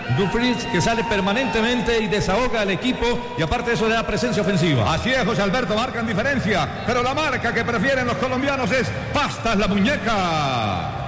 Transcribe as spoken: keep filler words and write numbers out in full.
Dumfries, que sale permanentemente y desahoga al equipo, y aparte de eso le da presencia ofensiva. Así es, José Alberto, marcan diferencia, pero la marca que prefieren los colombianos es pastas la muñeca.